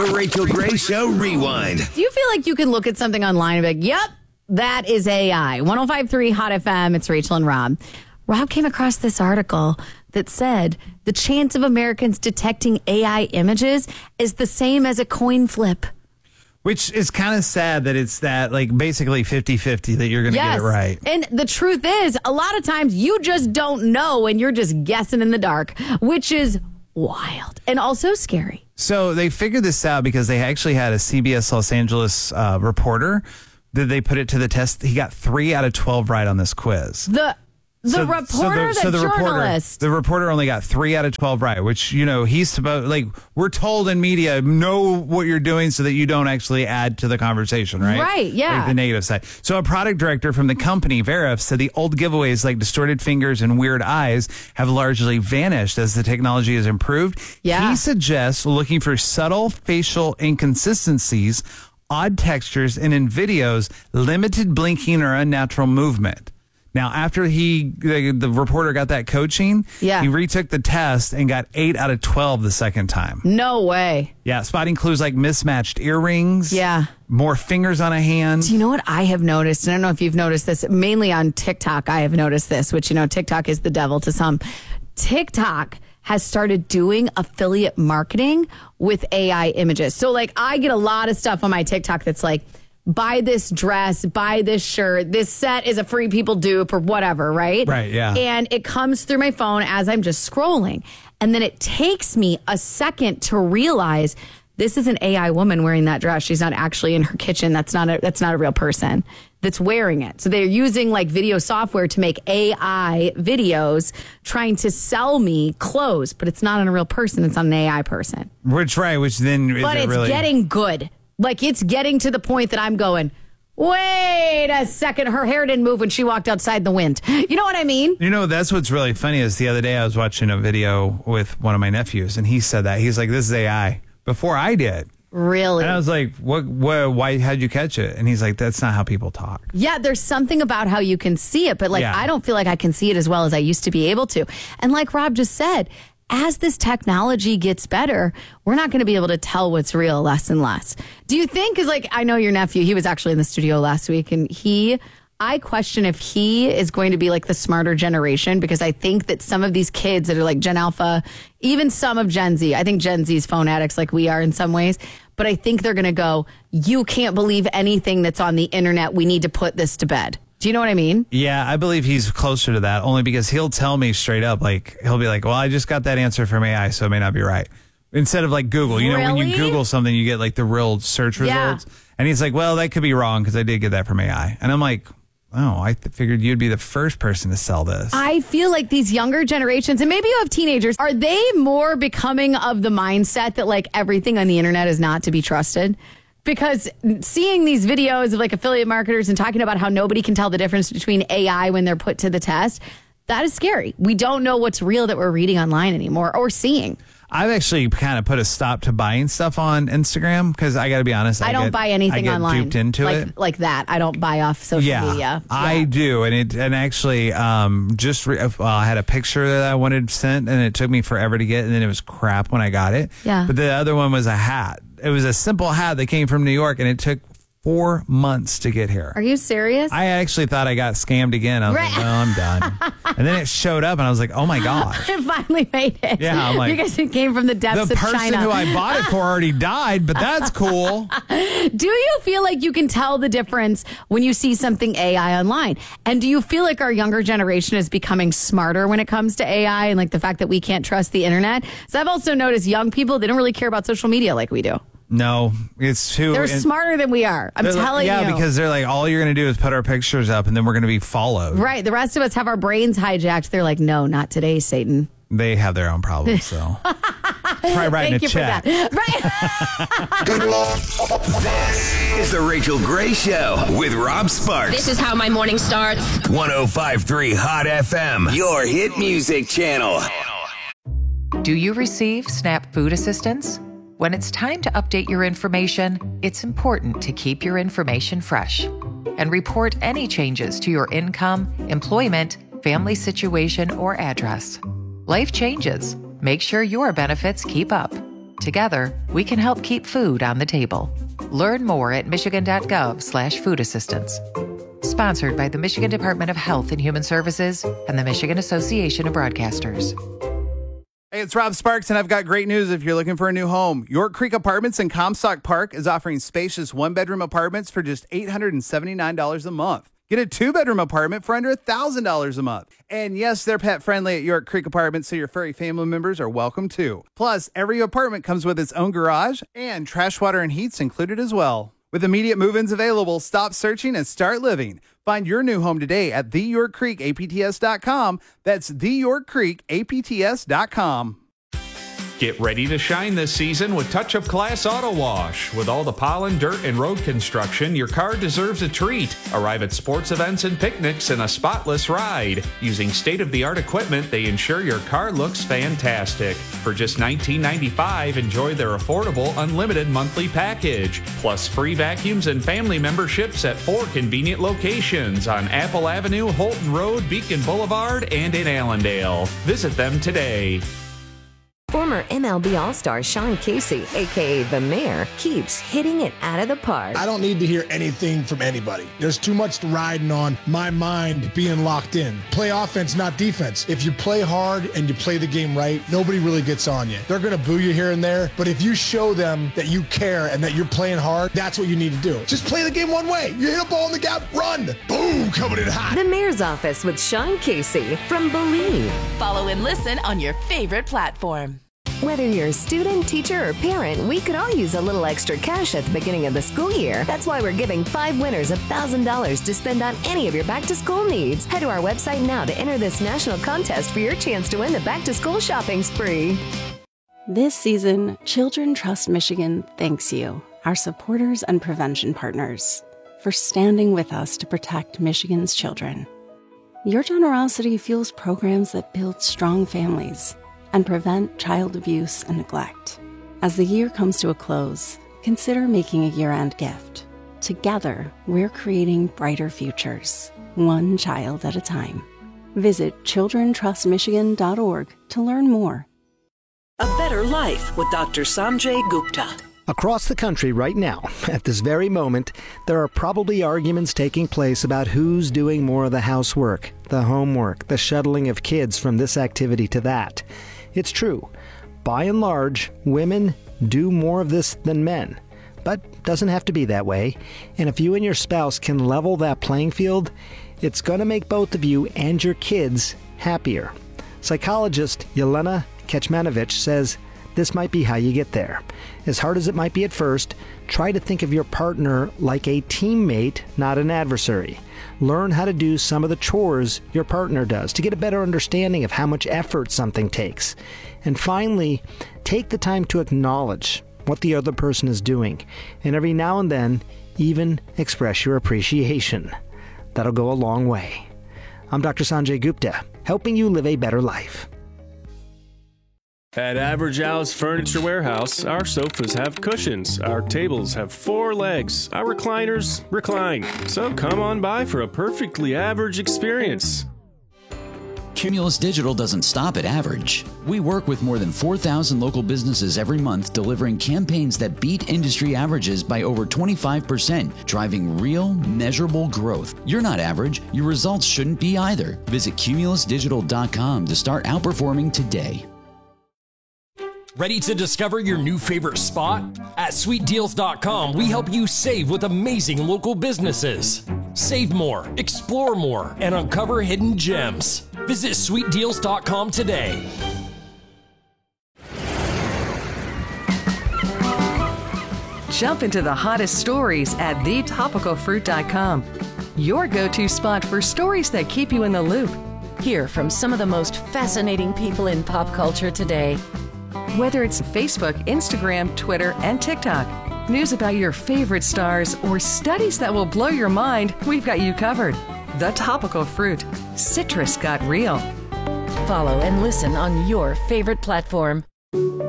The Rachel Gray Show Rewind. Do you feel like you can look at something online and be like, yep, that is AI? 105.3 Hot FM, it's Rachel and Rob. Rob came across this article that said the chance of Americans detecting AI images is the same as a coin flip. Which is kind of sad that it's that, like, basically 50-50 that you're going to get it right. And the truth is, a lot of times you just don't know and you're just guessing in the dark, which is wild and also scary. So they figured this out because they actually had a CBS Los Angeles reporter that they put it to the test. He got 3 out of 12 right on this quiz. The journalist. The reporter only got 3 out of 12 right, which, you know, he's supposed, like, we're told in media, know what you're doing so that you don't actually add to the conversation, right? Right, yeah. Like the negative side. So a product director from the company, Veriff, said the old giveaways like distorted fingers and weird eyes have largely vanished as the technology has improved. Yeah. He suggests looking for subtle facial inconsistencies, odd textures, and in videos, limited blinking or unnatural movement. Now, after the reporter got that coaching, yeah, he retook the test and got 8 out of 12 the second time. No way. Yeah, spotting clues like mismatched earrings. Yeah. More fingers on a hand. Do you know what I have noticed? And I don't know if you've noticed this, mainly on TikTok, I have noticed this, which, you know, TikTok is the devil to some. TikTok has started doing affiliate marketing with AI images. So, like, I get a lot of stuff on my TikTok that's like, buy this dress, buy this shirt, this set is a free people dupe or whatever, right? Right, yeah. And it comes through my phone as I'm just scrolling. And then it takes me a second to realize this is an AI woman wearing that dress. She's not actually in her kitchen. That's not a real person that's wearing it. So they're using like video software to make AI videos trying to sell me clothes, but it's not on a real person. It's on an AI person. Which then is but it it's really getting good. Like, it's getting to the point that I'm going, wait a second, her hair didn't move when she walked outside the wind. You know what I mean? You know, that's what's really funny is the other day I was watching a video with one of my nephews, and he said that. He's like, this is AI. Before I did. Really? And I was like, why, how'd you catch it? And he's like, that's not how people talk. Yeah, there's something about how you can see it, but, like, I don't feel like I can see it as well as I used to be able to. And like Rob just said, as this technology gets better, we're not going to be able to tell what's real less and less. Do you think, because, like, I know your nephew, he was actually in the studio last week, and I question if he is going to be like the smarter generation, because I think that some of these kids that are like Gen Alpha, even some of Gen Z, I think Gen Z's phone addicts like we are in some ways, but I think they're going to go, you can't believe anything that's on the internet. We need to put this to bed. Do you know what I mean? Yeah, I believe he's closer to that, only because he'll tell me straight up, like, he'll be like, well, I just got that answer from AI, so it may not be right. Instead of like Google, you know, when you Google something, you get like the real search results. And he's like, well, that could be wrong because I did get that from AI. And I'm like, oh, I figured you'd be the first person to sell this. I feel like these younger generations, and maybe you have teenagers, are they more becoming of the mindset that like everything on the internet is not to be trusted? Because seeing these videos of like affiliate marketers and talking about how nobody can tell the difference between AI when they're put to the test, that is scary. We don't know what's real that we're reading online anymore or seeing. I've actually kind of put a stop to buying stuff on Instagram because I got to be honest. I don't buy anything online. I get duped into it. Like that. I don't buy off social media. Yeah, I do. And actually, I had a picture that I wanted sent and it took me forever to get. And then it was crap when I got it. Yeah. But the other one was a hat. It was a simple hat that came from New York and it took 4 months to get here. Are you serious? I actually thought I got scammed again. I was like, well, I'm done. And then it showed up and I was like, oh my gosh. It finally made it. Yeah, I'm like, because it came from the depths of China. The person who I bought it for already died, but that's cool. Do you feel like you can tell the difference when you see something AI online? And do you feel like our younger generation is becoming smarter when it comes to AI and like the fact that we can't trust the internet? So I've also noticed young people, they don't really care about social media like we do. No, it's too... They're smarter than we are. I'm telling you. Yeah, because they're like, all you're going to do is put our pictures up and then we're going to be followed. Right. The rest of us have our brains hijacked. They're like, no, not today, Satan. They have their own problems, so... Try writing Thank a you check. For that. Right. This is the Rachel Gray Show with Rob Sparks. This is how my morning starts. 105.3 Hot FM, your hit music channel. Do you receive SNAP food assistance? When it's time to update your information, it's important to keep your information fresh and report any changes to your income, employment, family situation, or address. Life changes. Make sure your benefits keep up. Together, we can help keep food on the table. Learn more at michigan.gov/food assistance. Sponsored by the Michigan Department of Health and Human Services and the Michigan Association of Broadcasters. Hey, it's Rob Sparks, and I've got great news if you're looking for a new home. York Creek Apartments in Comstock Park is offering spacious one-bedroom apartments for just $879 a month. Get a two-bedroom apartment for under $1,000 a month. And yes, they're pet-friendly at York Creek Apartments, so your furry family members are welcome too. Plus, every apartment comes with its own garage, and trash, water, and heat's included as well. With immediate move-ins available, stop searching and start living. Find your new home today at theyorkcreekapts.com. That's theyorkcreekapts.com. Get ready to shine this season with Touch of Class Auto Wash. With all the pollen, dirt, and road construction, your car deserves a treat. Arrive at sports events and picnics in a spotless ride. Using state-of-the-art equipment, they ensure your car looks fantastic. For just $19.95, enjoy their affordable, unlimited monthly package. Plus free vacuums and family memberships at 4 convenient locations on Apple Avenue, Holton Road, Beacon Boulevard, and in Allendale. Visit them today. Former MLB All-Star Sean Casey, a.k.a. The Mayor, keeps hitting it out of the park. I don't need to hear anything from anybody. There's too much riding on my mind being locked in. Play offense, not defense. If you play hard and you play the game right, nobody really gets on you. They're going to boo you here and there, but if you show them that you care and that you're playing hard, that's what you need to do. Just play the game one way. You hit a ball in the gap, run. Boom, coming in hot. The Mayor's Office with Sean Casey from Believe. Follow and listen on your favorite platform. Whether you're a student, teacher, or parent, we could all use a little extra cash at the beginning of the school year. That's why we're giving 5 winners $1,000 to spend on any of your back-to-school needs. Head to our website now to enter this national contest for your chance to win the back-to-school shopping spree. This season, Children Trust Michigan thanks you, our supporters and prevention partners, for standing with us to protect Michigan's children. Your generosity fuels programs that build strong families and prevent child abuse and neglect. As the year comes to a close, consider making a year-end gift. Together, we're creating brighter futures, one child at a time. Visit childrentrustmichigan.org to learn more. A Better Life with Dr. Sanjay Gupta. Across the country right now, at this very moment, there are probably arguments taking place about who's doing more of the housework, the homework, the shuttling of kids from this activity to that. It's true. By and large, women do more of this than men. But it doesn't have to be that way. And if you and your spouse can level that playing field, it's going to make both of you and your kids happier. Psychologist Yelena Kecmanovic says this might be how you get there. As hard as it might be at first, try to think of your partner like a teammate, not an adversary. Learn how to do some of the chores your partner does to get a better understanding of how much effort something takes. And finally, take the time to acknowledge what the other person is doing, and every now and then, even express your appreciation. That'll go a long way. I'm Dr. Sanjay Gupta, helping you live a better life. At Average Al's Furniture Warehouse, our sofas have cushions, our tables have 4 legs, our recliners recline. So come on by for a perfectly average experience. Cumulus Digital doesn't stop at average. We work with more than 4,000 local businesses every month, delivering campaigns that beat industry averages by over 25%, driving real, measurable growth. You're not average. Your results shouldn't be either. Visit cumulusdigital.com to start outperforming today. Ready to discover your new favorite spot? At sweetdeals.com, we help you save with amazing local businesses. Save more, explore more, and uncover hidden gems. Visit sweetdeals.com today. Jump into the hottest stories at thetopicalfruit.com. Your go-to spot for stories that keep you in the loop. Hear from some of the most fascinating people in pop culture today. Whether it's Facebook, Instagram, Twitter, and TikTok, news about your favorite stars, or studies that will blow your mind, we've got you covered. The Topical Fruit. Citrus got real. Follow and listen on your favorite platform.